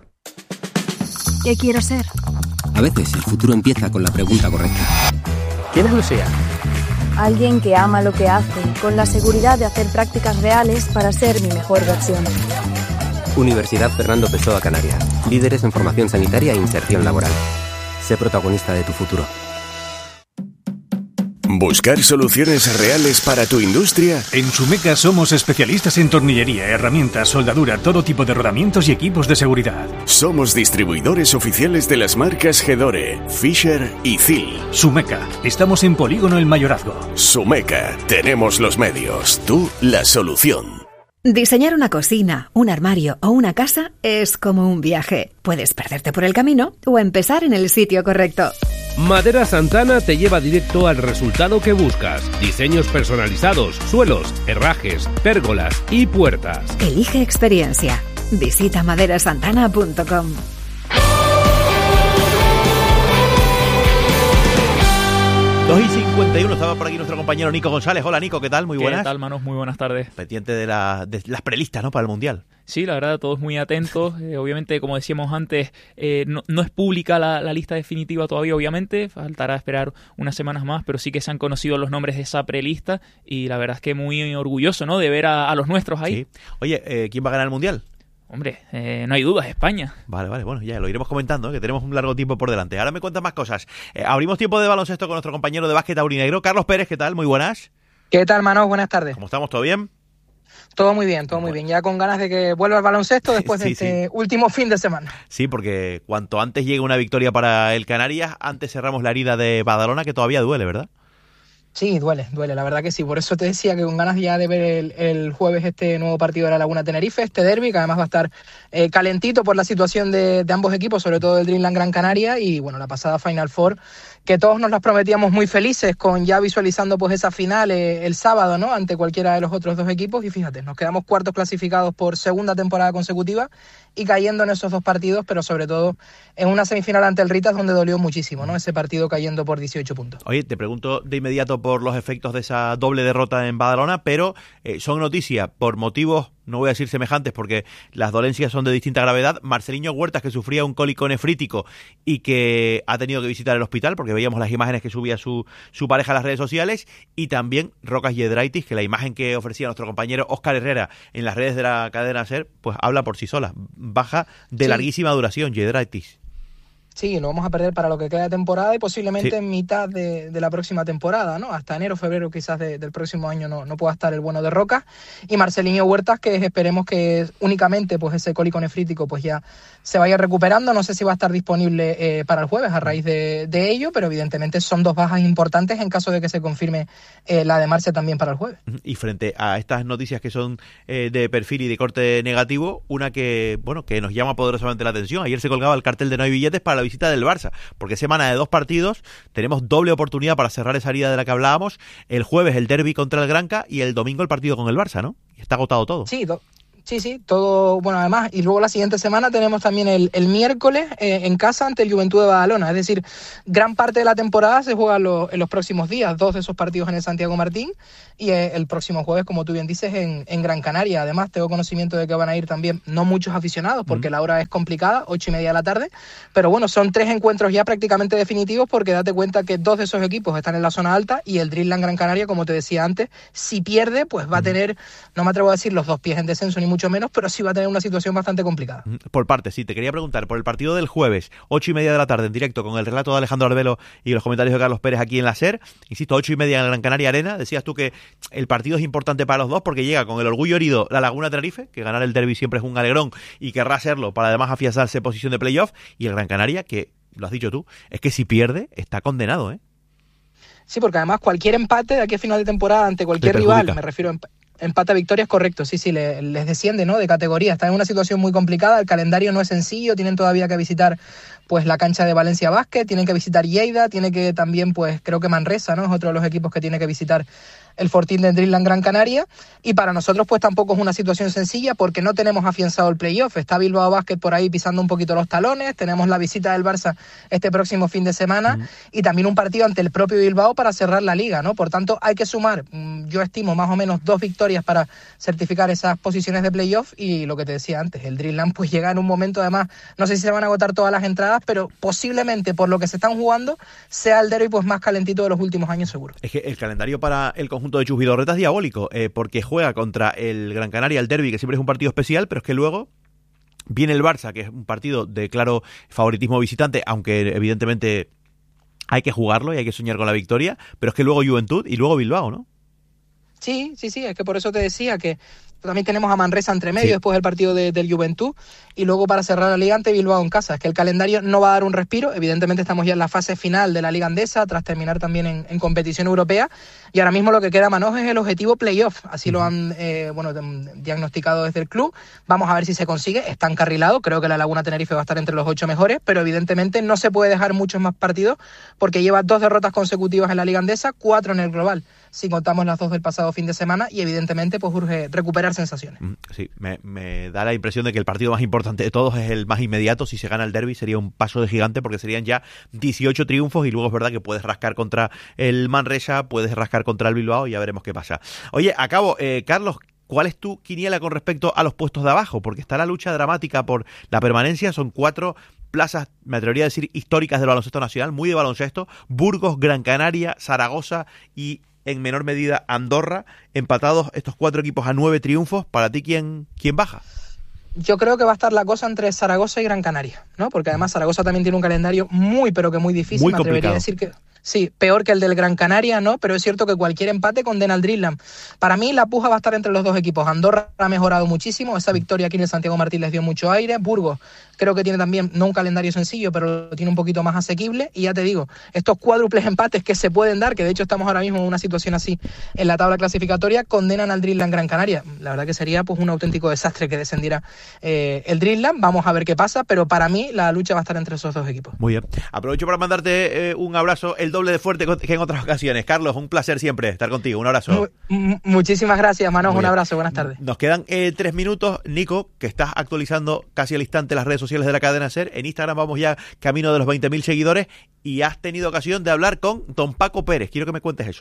¿Qué quiero ser? A veces el futuro empieza con la pregunta correcta. ¿Quién es Lucía? Alguien que ama lo que hace, con la seguridad de hacer prácticas reales para ser mi mejor versión. Universidad Fernando Pessoa Canarias. Líderes en formación sanitaria e inserción laboral. Sé protagonista de tu futuro. ¿Buscar soluciones reales para tu industria? En Sumeca somos especialistas en tornillería, herramientas, soldadura, todo tipo de rodamientos y equipos de seguridad. Somos distribuidores oficiales de las marcas Gedore, Fisher y Z I L. Sumeca, estamos en Polígono El Mayorazgo. Sumeca, tenemos los medios, tú la solución. Diseñar una cocina, un armario o una casa es como un viaje. Puedes perderte por el camino o empezar en el sitio correcto. Madera Santana te lleva directo al resultado que buscas. Diseños personalizados, suelos, herrajes, pérgolas y puertas. Elige experiencia. Visita madera santana punto com. dos y cincuenta y uno, estaba por aquí nuestro compañero Nico González. Hola Nico, ¿qué tal? Muy buenas. ¿Qué tal, manos? Muy buenas tardes. Pendiente de, la, de las prelistas, ¿no? Para el Mundial. Sí, la verdad, todos muy atentos. Eh, obviamente, como decíamos antes, eh, no, no es pública la, la lista definitiva todavía, obviamente. Faltará esperar unas semanas más, pero sí que se han conocido los nombres de esa prelista y la verdad es que muy orgulloso, ¿no? De ver a, a los nuestros ahí. Sí. Oye, eh, ¿quién va a ganar el Mundial? Hombre, eh, no hay dudas, España. Vale, vale, bueno, ya lo iremos comentando, ¿eh? Que tenemos un largo tiempo por delante. Ahora me cuentas más cosas. Eh, abrimos tiempo de baloncesto con nuestro compañero de básquet aurinegro, Carlos Pérez. ¿Qué tal? Muy buenas. ¿Qué tal, Manos? Buenas tardes. ¿Cómo estamos? ¿Todo bien? Todo muy bien, todo muy bien. Ya con ganas de que vuelva el baloncesto después sí, de este sí. último fin de semana. Sí, porque cuanto antes llegue una victoria para el Canarias, antes cerramos la herida de Badalona, que todavía duele, ¿verdad? Sí, duele, duele, la verdad que sí. Por eso te decía que con ganas ya de ver el, el jueves este nuevo partido de la Laguna Tenerife, este derbi, que además va a estar eh, calentito por la situación de, de ambos equipos, sobre todo del Dreamland Gran Canaria, y bueno, la pasada Final Four, que todos nos las prometíamos muy felices, con ya visualizando pues esa final eh, el sábado, ¿no? Ante cualquiera de los otros dos equipos, y fíjate, nos quedamos cuartos clasificados por segunda temporada consecutiva y cayendo en esos dos partidos, pero sobre todo en una semifinal ante el Ritas donde dolió muchísimo, ¿no? Ese partido cayendo por dieciocho puntos. Oye, te pregunto de inmediato por los efectos de esa doble derrota en Badalona, pero eh, son noticias por motivos, no voy a decir semejantes porque las dolencias son de distinta gravedad. Marceliño Huertas, que sufría un cólico nefrítico y que ha tenido que visitar el hospital porque veíamos las imágenes que subía su, su pareja a las redes sociales, y también Rocas Yedraitis, que la imagen que ofrecía nuestro compañero Óscar Herrera en las redes de la cadena SER, pues habla por sí sola. Baja de sí. larguísima duración, Yedraitis. Sí, lo vamos a perder para lo que queda de temporada y posiblemente Sí. en mitad de, de la próxima temporada, ¿no? Hasta enero, febrero quizás de, del próximo año no, no pueda estar el bueno de Roca. Y Marcelinho Huertas, que esperemos que únicamente pues ese cólico nefrítico pues ya se vaya recuperando. No sé si va a estar disponible eh, para el jueves a raíz de, de ello, pero evidentemente son dos bajas importantes en caso de que se confirme eh, la de Marce también para el jueves. Y frente a estas noticias que son eh, de perfil y de corte negativo, una que, bueno, que nos llama poderosamente la atención. Ayer se colgaba el cartel de no hay billetes para la visita del Barça, porque semana de dos partidos, tenemos doble oportunidad para cerrar esa herida de la que hablábamos. El jueves el derbi contra el Granca y el domingo el partido con el Barça, ¿no? Y está agotado todo. Sí, do- sí, sí, todo, bueno, además, y luego la siguiente semana tenemos también el, el miércoles eh, en casa ante el Juventud de Badalona, es decir, gran parte de la temporada se juega lo, en los próximos días, dos de esos partidos en el Santiago Martín y eh, el próximo jueves, como tú bien dices, en, en Gran Canaria. Además, tengo conocimiento de que van a ir también no muchos aficionados, porque mm. la hora es complicada, ocho y media de la tarde, pero bueno, son tres encuentros ya prácticamente definitivos, porque date cuenta que dos de esos equipos están en la zona alta y el Dreamland Gran Canaria, como te decía antes, si pierde, pues va a tener, no me atrevo a decir los dos pies en descenso ni mucho menos, pero sí va a tener una situación bastante complicada. Por parte, sí, te quería preguntar, por el partido del jueves, ocho y media de la tarde, en directo, con el relato de Alejandro Arbelo y los comentarios de Carlos Pérez aquí en la SER, insisto, ocho y media en el Gran Canaria Arena, decías tú que el partido es importante para los dos porque llega con el orgullo herido la Laguna Tenerife, que ganar el derbi siempre es un alegrón y querrá hacerlo para además afianzarse posición de playoff, y el Gran Canaria, que, lo has dicho tú, es que si pierde, está condenado, ¿eh? Sí, porque además cualquier empate de aquí a final de temporada ante cualquier rival, me refiero a empate a victoria, es correcto, sí, sí, le, les desciende, ¿no?, de categoría. Están en una situación muy complicada, el calendario no es sencillo, tienen todavía que visitar pues la cancha de Valencia Basket, tienen que visitar Lleida, tiene que también, pues creo que Manresa, ¿no?, es otro de los equipos que tiene que visitar el Fortín de Dreamland Gran Canaria, y para nosotros pues tampoco es una situación sencilla porque no tenemos afianzado el playoff. Está Bilbao Basket por ahí pisando un poquito los talones, tenemos la visita del Barça este próximo fin de semana mm. y también un partido ante el propio Bilbao para cerrar la liga, ¿no? Por tanto hay que sumar, yo estimo más o menos dos victorias para certificar esas posiciones de playoff, y lo que te decía antes, el Dreamland pues llega en un momento, además no sé si se van a agotar todas las entradas, pero posiblemente por lo que se están jugando sea el derbi pues más calentito de los últimos años seguro. Es que el calendario para el conjunto de Chus Vidorreta es diabólico, eh, porque juega contra el Gran Canaria, el derbi, que siempre es un partido especial, pero es que luego viene el Barça, que es un partido de claro favoritismo visitante, aunque evidentemente hay que jugarlo y hay que soñar con la victoria, pero es que luego Juventud y luego Bilbao, ¿no? Sí, sí, sí, es que por eso te decía que también tenemos a Manresa entre medio, sí. después del partido de, del Juventud, y luego para cerrar la Liga ante Bilbao en casa. Es que el calendario no va a dar un respiro, evidentemente estamos ya en la fase final de la Liga Andesa, tras terminar también en, en competición europea, y ahora mismo lo que queda, Manoj, es el objetivo playoff, así uh-huh. lo han eh, bueno, diagnosticado desde el club. Vamos a ver si se consigue, está encarrilado, creo que la Laguna Tenerife va a estar entre los ocho mejores, pero evidentemente no se puede dejar muchos más partidos, porque lleva dos derrotas consecutivas en la Liga Andesa, cuatro en el global, si contamos las dos del pasado fin de semana, y evidentemente pues urge recuperar sensaciones. Sí, me, me da la impresión de que el partido más importante de todos es el más inmediato. Si se gana el derbi sería un paso de gigante, porque serían ya dieciocho triunfos, y luego es verdad que puedes rascar contra el Manresa, puedes rascar contra el Bilbao, y ya veremos qué pasa. Oye, acabo, eh, Carlos, ¿cuál es tu quiniela con respecto a los puestos de abajo? Porque está la lucha dramática por la permanencia, son cuatro plazas, me atrevería a decir, históricas del baloncesto nacional, muy de baloncesto: Burgos, Gran Canaria, Zaragoza y en menor medida Andorra, empatados estos cuatro equipos a nueve triunfos. Para ti, ¿quién, quién baja? Yo creo que va a estar la cosa entre Zaragoza y Gran Canaria, ¿no? Porque además Zaragoza también tiene un calendario muy, pero que muy difícil. Muy me atrevería a decir que sí, peor que el del Gran Canaria, ¿no? Pero es cierto que cualquier empate condena al Dreamland. Para mí la puja va a estar entre los dos equipos. Andorra ha mejorado muchísimo, esa victoria aquí en el Santiago Martín les dio mucho aire. Burgos creo que tiene también, no un calendario sencillo, pero lo tiene un poquito más asequible. Y ya te digo, estos cuádruples empates que se pueden dar, que de hecho estamos ahora mismo en una situación así en la tabla clasificatoria, condenan al Dreamland Gran Canaria. La verdad que sería pues un auténtico desastre que descendiera eh, el Dreamland. Vamos a ver qué pasa, pero para mí la lucha va a estar entre esos dos equipos. Muy bien. Aprovecho para mandarte eh, un abrazo, el doble de fuerte que en otras ocasiones. Carlos, un placer siempre estar contigo. Un abrazo. M- muchísimas gracias, Manos. Un abrazo. Buenas tardes. Nos quedan eh, tres minutos. Nico, que estás actualizando casi al instante las redes sociales de la cadena SER. En Instagram vamos ya camino de los veinte mil seguidores, y has tenido ocasión de hablar con don Paco Pérez. Quiero que me cuentes eso.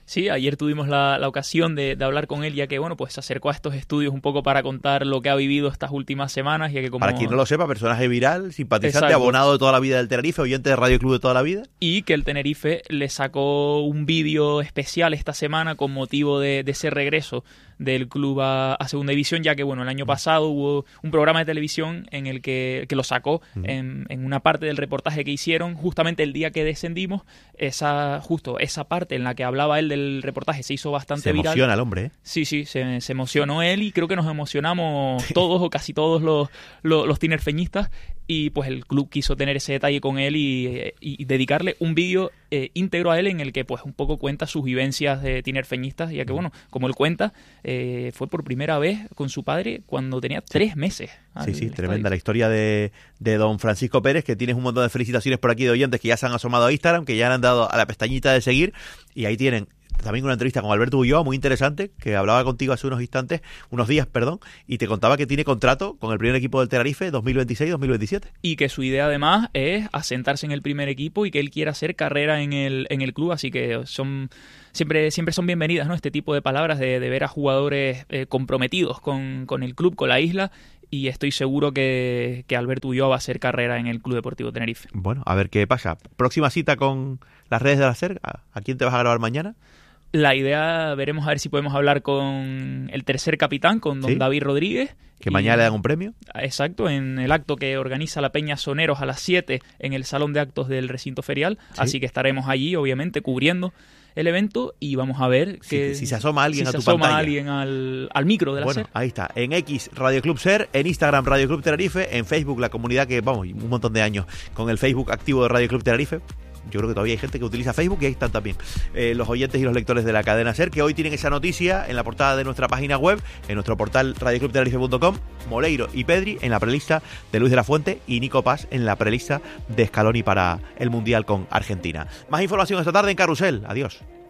Sí, ayer tuvimos la, la ocasión de, de hablar con él, ya que bueno, pues se acercó a estos estudios un poco para contar lo que ha vivido estas últimas semanas. Ya que como... Para quien no lo sepa, personaje viral, simpatizante, Exacto. abonado de toda la vida del Tenerife, oyente de Radio Club de toda la vida. Y que el Tenerife le sacó un vídeo especial esta semana con motivo de, de ese regreso del club a, a Segunda División, ya que bueno, el año pasado hubo un programa de televisión en el que, que lo sacó uh-huh. en, en una parte del reportaje que hicieron justamente el día que descendimos. Esa justo esa parte en la que hablaba él del reportaje se hizo bastante se viral. Se emociona el hombre, ¿eh? Sí, sí, se, se emocionó él y creo que nos emocionamos todos o casi todos los, los, los tinerfeñistas, y pues el club quiso tener ese detalle con él y, y, y dedicarle un vídeo eh, íntegro a él en el que pues un poco cuenta sus vivencias de tinerfeñistas, ya que bueno, como él cuenta, eh, fue por primera vez con su padre cuando tenía tres meses. Sí, sí, tremenda la historia de, de don Francisco Pérez, que tienes un montón de felicitaciones por aquí de oyentes que ya se han asomado a Instagram, que ya le han dado a la pestañita de seguir, y ahí tienen también una entrevista con Alberto Ulloa muy interesante, que hablaba contigo hace unos instantes, unos días, perdón, y te contaba que tiene contrato con el primer equipo del Tenerife dos mil veintiséis dos mil veintisiete. Y que su idea además es asentarse en el primer equipo y que él quiera hacer carrera en el, en el club, así que son siempre, siempre son bienvenidas, ¿no? Este tipo de palabras de, de ver a jugadores eh, comprometidos con, con el club, con la isla, y estoy seguro que, que Alberto Ulloa va a hacer carrera en el Club Deportivo Tenerife. Bueno, a ver qué pasa. Próxima cita con las redes de la SER, ¿a quién te vas a grabar mañana? La idea, veremos a ver si podemos hablar con el tercer capitán, con don ¿Sí? David Rodríguez. Que y, mañana le dan un premio. Exacto, en el acto que organiza la Peña Soneros a las siete en el Salón de Actos del Recinto Ferial. ¿Sí? Así que estaremos allí, obviamente, cubriendo el evento y vamos a ver que, si, si se asoma alguien si a tu se asoma pantalla. alguien al, al micro de la bueno, SER. Ahí está, en X Radio Club SER, en Instagram Radio Club Tenerife, en Facebook la comunidad que, vamos, un montón de años con el Facebook activo de Radio Club Tenerife. Yo creo que todavía hay gente que utiliza Facebook y ahí están también eh, los oyentes y los lectores de la cadena SER, que hoy tienen esa noticia en la portada de nuestra página web, en nuestro portal radio club tenerife punto com, Moleiro y Pedri en la prelista de Luis de la Fuente y Nico Paz en la prelista de Scaloni para el Mundial con Argentina. Más información esta tarde en Carrusel. Adiós.